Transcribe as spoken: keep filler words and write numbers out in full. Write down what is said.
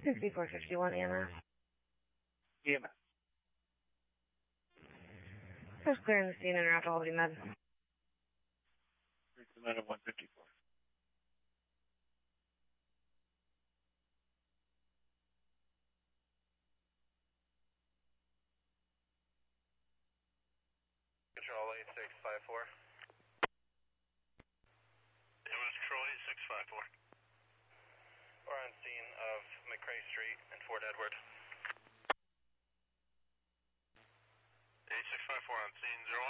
sixty-four fifty-one E M S. E M S. Just clearing the scene and route to Albany Med. Reach the med at one fifty-four. Control eight six five four. It was Control eight six five four. We're on scene of McCrae Street in Fort Edward. eight six five four on scene, zero